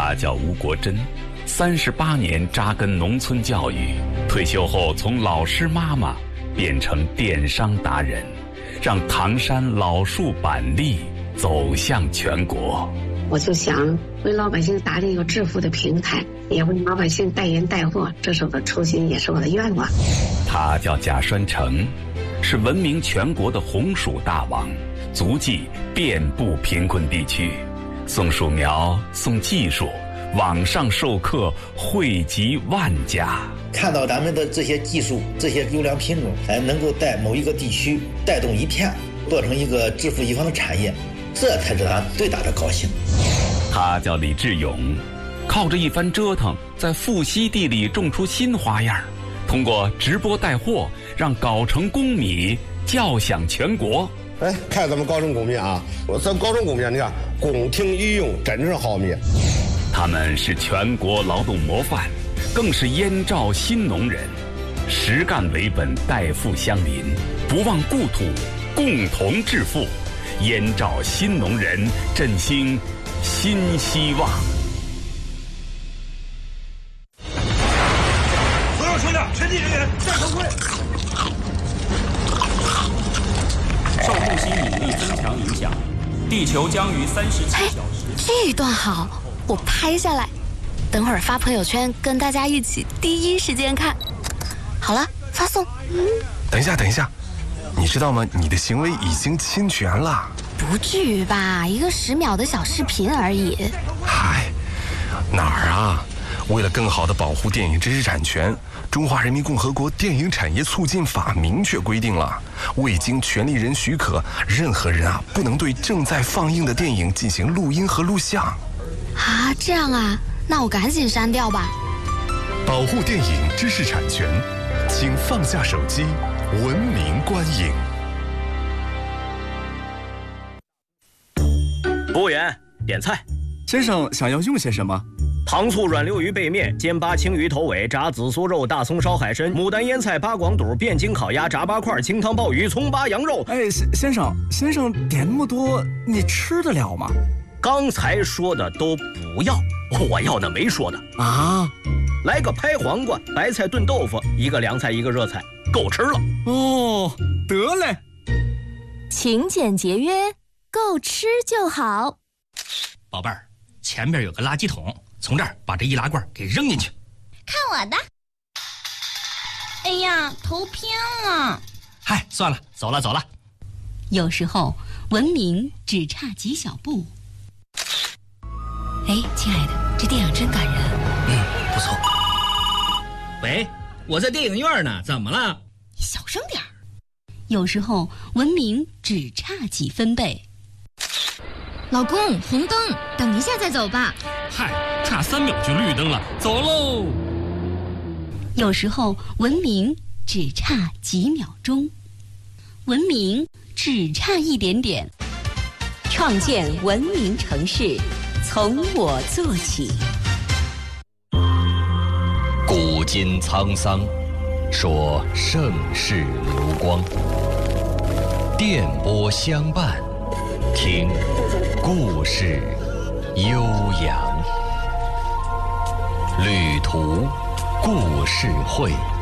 他叫吴国珍，38年扎根农村教育，退休后从老师妈妈变成电商达人，让唐山老树板栗走向全国。 我就想为老百姓打理一个致富的平台，也为老百姓代言带货，这是我的初心，也是我的愿望。 他叫贾栓成，是闻名全国的红薯大王，足迹遍布贫困地区，送树苗，送技术，网上授课惠及万家。 看到咱们的这些技术，这些优良品种，能够在某一个地区带动一片，做成一个致富一方的产业，这才是他最大的高兴。 他叫李志勇，靠着一番折腾，在富硒地里种出新花样，通过直播带货，让藁城公米叫响全国。 哎，看咱们藁城公米啊，咱藁城公米，你看宫廷御用，真是好米。 他们是全国劳动模范，更是燕赵新农人，实干为本，代富乡邻，不忘故土，共同致富。燕赵新农人，振兴新希望。 所有车辆全体人员戴头盔。 受木星引力增强影响，地球将于37小时。 这段好，我拍下来，等会儿发朋友圈，跟大家一起第一时间看。好了，发送。 等一下，你知道吗？你的行为已经侵权了。 不至于吧？一个10秒的小视频而已。 嗨，哪儿啊？为了更好地保护电影知识产权，中华人民共和国电影产业促进法明确规定了，未经权利人许可，任何人不能对正在放映的电影进行录音和录像。 啊，这样啊？那我赶紧删掉吧。 保护电影知识产权，请放下手机，文明观影。 服务员，点菜。 先生想要用些什么？ 糖醋软溜鱼背面、煎八青鱼头尾、炸紫苏肉、大葱烧海参、牡丹腌菜、八广肚、汴京烤鸭、炸八块、清汤鲍鱼、葱八羊肉。 哎，先生点那么多，你吃得了吗？ 刚才说的都不要，我要的没说的啊。 来个拍黄瓜、白菜炖豆腐，一个凉菜一个热菜，够吃了。 哦，得嘞。 勤俭节约，够吃就好。 宝贝儿，前边有个垃圾桶，从这儿把这易拉罐给扔进去。 看我的！哎呀，头偏了。 嗨，算了，走了。 有时候文明只差几小步。哎，亲爱的，这电影真感人。 不错。喂，我在电影院呢，怎么了？ 你小声点儿。有时候文明只差几分贝。 老公，红灯，等一下再走吧。 嗨，差3秒就绿灯了，走喽。 有时候文明只差几秒钟，文明只差一点点。 创建文明城市，从我做起。 古今沧桑，说盛世流光。电波相伴，听故事悠扬。旅途故事会。